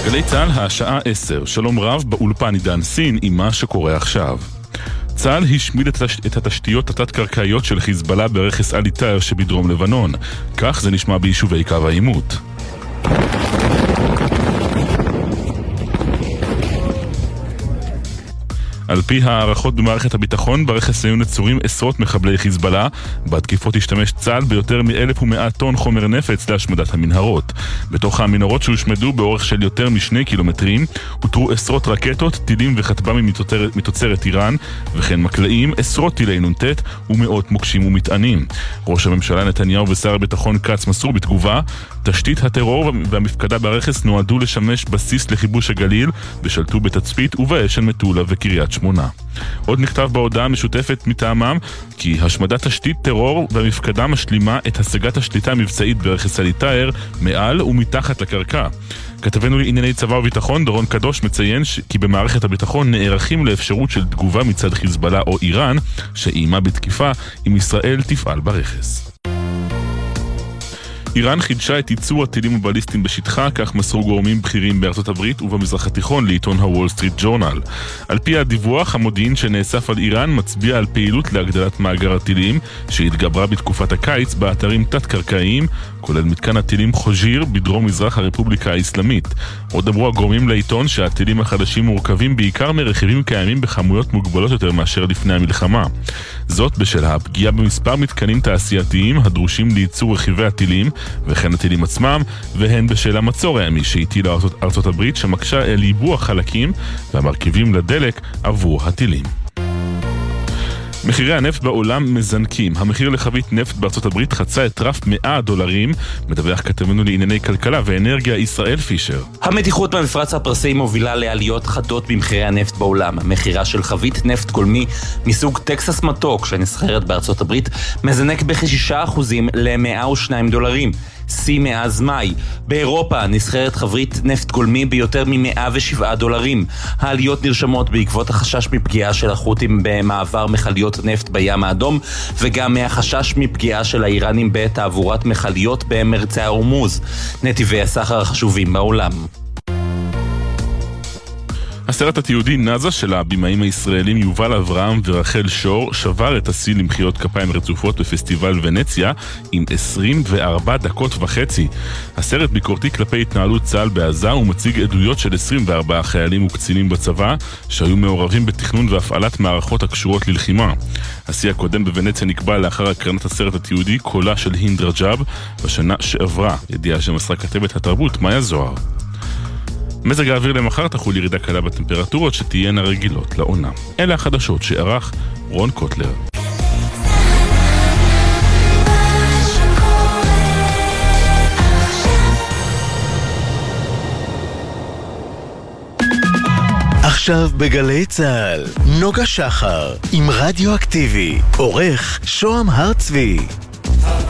גלי צהל, השעה 10. שלום רב, באולפן עידן סין עם מה שקורה עכשיו. צהל השמיד את התשתיות התת-קרקעיות של חיזבאללה ברכס אל עיטר שבדרום לבנון. כך זה נשמע ביישובי קו העימות. על פי הערכות במערכת הביטחון, ברכס היו נצורים עשרות מחבלי חיזבאללה. בתקיפות השתמש צה"ל ביותר מ-1,100 טון חומר נפץ להשמדת המנהרות. בתוך המנהרות שהושמדו באורך של יותר מ2 קילומטרים, הותרו עשרות רקטות, טילים וכטב"מים מתוצרת איראן, וכן מקלעים, עשרות טילי נ"ט ומאות מוקשים ומטענים. ראש הממשלה נתניהו ושר הביטחון כץ מסרו בתגובה, תשתית הטרור והמפקדה ברכס נועדו לשמש בסיס לכיבוש הגליל, ושלטו בתצפית ובאשן מטולה וקריית שמונה. עוד נכתב בהודעה המשותפת מטעמם כי השמדת תשתית טרור והמפקדה משלימה את השגת השליטה המבצעית ברכס אל עיטר מעל ומתחת לקרקע. כתבנו לענייני צבא וביטחון דורון קדוש מציין כי במערכת הביטחון נערכים לאפשרות של תגובה מצד חיזבאללה או איראן שאימה בתקיפה אם ישראל תפעל ברכס. איראן חידשה את ייצור הטילים הבליסטיים בשטחה, כך מסרו גורמים בכירים בארצות הברית ובמזרח התיכון לעיתון הוול סטריט ג'ורנל. על פי הדיווח, המודיעין שנאסף על איראן מצביע על פעילות להגדלת מאגר הטילים שהתגברה בתקופת הקיץ באתרים תת-קרקעיים, כולל מתקן הטילים חוג'יר בדרום מזרח הרפובליקה האסלאמית. עוד אמרו הגורמים לעיתון שהטילים החדשים מורכבים בעיקר מרכיבים קיימים בכמויות מוגבלות יותר מאשר לפני המלחמה. זאת בשל הפגיעה במספר מתקנים תעשייתיים הדרושים לייצור רכיבי הטילים וכן הטילים עצמם, והן בשל המצור הימי שהטילה ארצות הברית שמקשה אל ייבוא החלקים והמרכיבים לדלק עבור הטילים. מחירי הנפט בעולם מזנקים. המחיר לחבית נפט בארצות הברית חצה את רף $100, מדווח כתבנו לענייני כלכלה ואנרגיה ישראל פישר. המתיחות במפרץ הפרסי מובילה לעליות חדות במחירי הנפט בעולם. מחירה של חבית נפט גולמי מסוג טקסס מתוק שנסחרת בארצות הברית מזנק ב6% ל$102. שיא מאז מאי. באירופה נסחרת חבית נפט גולמי ביותר $107. העליות נרשמות בעקבות החשש מפגיעה של החות'ים במעבר מכליות נפט בים האדום, וגם מהחשש מפגיעה של האיראנים בתעבורת מכליות במרצי הורמוז, נתיבי הסחר החשובים בעולם. הסרט התיעודי נאזה של הבימאים הישראלים יובל אברהם ורחל שור שבר את השיא למחיאות כפיים רצופות בפסטיבל ונציה עם 24 דקות וחצי. הסרט ביקורתי כלפי התנהלות צה"ל בעזה ומציג עדויות של 24 חיילים וקצינים בצבא שהיו מעורבים בתכנון והפעלת מערכות הקשורות ללחימה. השיא הקודם בוונציה נקבע לאחר הקרנת הסרט התיעודי קולה של הינד רג'אב בשנה שעברה, ידיעה שמסרה כתבת התרבות מאיה זוהר. מזג האוויר למחר תחול ירידה קלה בטמפרטורות שתהיינה רגילות לעונה. אלה החדשות שערך רון קוטלר. עכשיו בגלי צהל, נוגה שחר עם רדיו אקטיבי, עורך שוהם הרצבי.